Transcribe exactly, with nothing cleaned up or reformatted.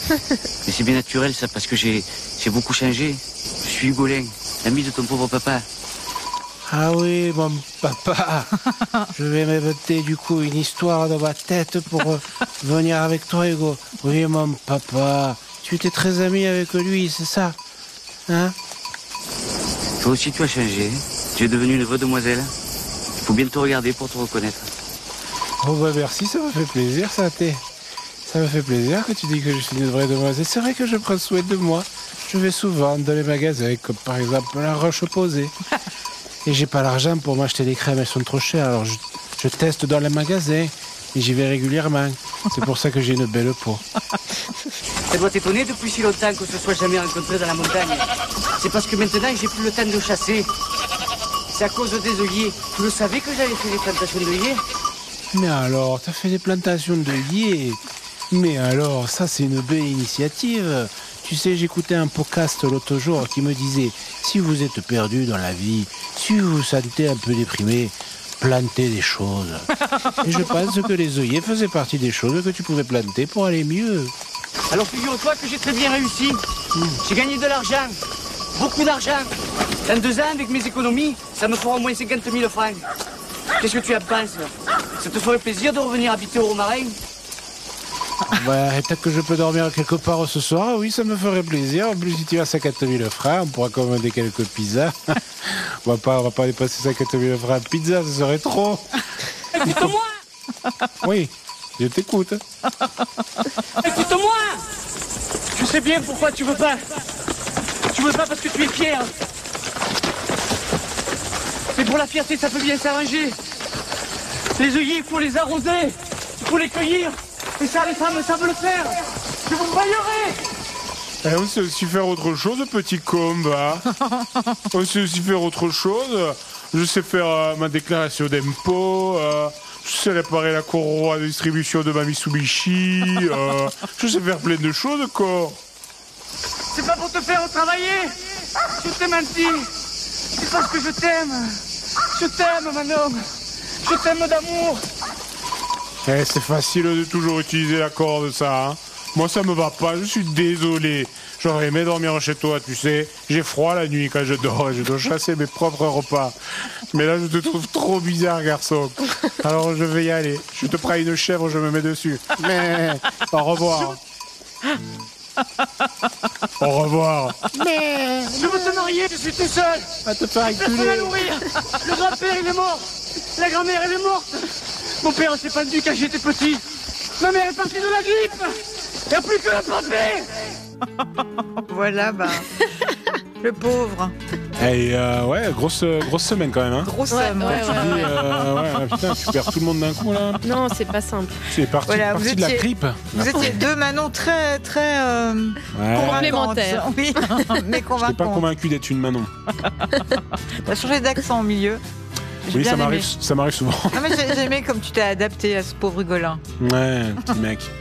Mais c'est bien naturel ça, parce que j'ai j'ai beaucoup changé. Je suis Hugolin, l'ami de ton pauvre papa. Ah oui, mon papa, je vais m'inventer du coup une histoire dans ma tête pour euh, venir avec toi, Hugo. Oui, mon papa, tu étais très ami avec lui, c'est ça? Hein? Toi aussi tu as changé, tu es devenue une vraie demoiselle. Il faut bien te regarder pour te reconnaître. Oh bah merci, ça me fait plaisir, ça, t'es... Ça me fait plaisir que tu dis que je suis une vraie demoiselle. C'est vrai que je prends soin de moi. Je vais souvent dans les magasins, comme par exemple la Roche-Posay. Et j'ai pas l'argent pour m'acheter des crèmes, elles sont trop chères. Alors je, je teste dans les magasins, et j'y vais régulièrement. C'est pour ça que j'ai une belle peau. Ça doit t'étonner depuis si longtemps qu'on se soit jamais rencontrés dans la montagne. C'est parce que maintenant j'ai plus le temps de chasser. C'est à cause des œillets. Vous le savez que j'avais fait des plantations d'œillets? Mais alors, t'as fait des plantations d'œillets? Mais alors, ça c'est une belle initiative. Tu sais, j'écoutais un podcast l'autre jour qui me disait, si vous êtes perdu dans la vie, si vous vous sentez un peu déprimé, plantez des choses. Et je pense que les œillets faisaient partie des choses que tu pouvais planter pour aller mieux. Alors figure-toi que j'ai très bien réussi. Mmh. J'ai gagné de l'argent, beaucoup d'argent. Dans deux ans, avec mes économies, ça me fera au moins cinquante mille francs. Qu'est-ce que tu en penses? Ça te ferait plaisir de revenir habiter au Romarin? Ouais, peut-être que je peux dormir quelque part ce soir. Oui, ça me ferait plaisir. En plus, si tu as cinquante mille francs, on pourra commander quelques pizzas. on va pas, on va pas dépasser cinquante mille francs en pizza, ça serait trop. Écoute-moi! Oui, je t'écoute. Écoute-moi! Je sais bien pourquoi tu veux pas. Tu veux pas parce que tu es fier. Mais pour la fierté, ça peut bien s'arranger. Les œillets, il faut les arroser. Il faut les cueillir. Et ça, les femmes savent le faire. Je vous baillerai. Eh, on sait aussi faire autre chose, petit combat. On sait aussi faire autre chose. Je sais faire euh, ma déclaration d'impôt. Euh, je sais réparer la courroie de distribution de ma Mitsubishi. Euh, je sais faire plein de choses, quoi. C'est pas pour te faire travailler. Je t'ai menti. C'est parce que je t'aime. Je t'aime, Manon. Je t'aime d'amour. Eh, c'est facile de toujours utiliser la corde, ça. Hein. Moi, ça me va pas. Je suis désolé. J'aurais aimé dormir chez toi, tu sais. J'ai froid la nuit quand je dors et je dois chasser mes propres repas. Mais là, je te trouve trop bizarre, garçon. Alors, je vais y aller. Je te prends une chèvre, je me mets dessus. Mais au revoir. Au revoir. Mais je veux te marier, je suis tout seul. À te faire Personne à nourrir. Le grand-père, il est mort. La grand-mère, elle est morte. Mon père s'est pendu quand j'étais petit. Ma mère est partie de la grippe. Il n'y a plus que la santé. Voilà, bah. Le pauvre. Et euh, ouais, grosse, grosse semaine quand même. Hein. Grosse Ouais, somme. ouais, Ouais, Tu dis, euh, ouais, putain, tu perds tout le monde d'un coup là. Non, c'est pas simple. C'est parti, Voilà, parti vous de la étiez- grippe. Vous étiez deux Manon très, très euh, Ouais. convaincantes. Complémentaires. Oui, mais J'étais pas convaincantes. convaincu d'être une Manon. T'as changé d'accent au milieu. J'ai Oui, bien ça aimé. m'arrive, ça m'arrive souvent. Non, mais j'ai j'ai aimé comme tu t'es adapté à ce pauvre Hugolin. Ouais, petit mec.